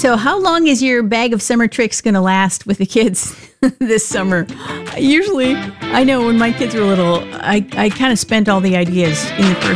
So how long is your bag of summer tricks going to last with the kids this summer? Usually, I know when my kids were little, I kind of spent all the ideas in the first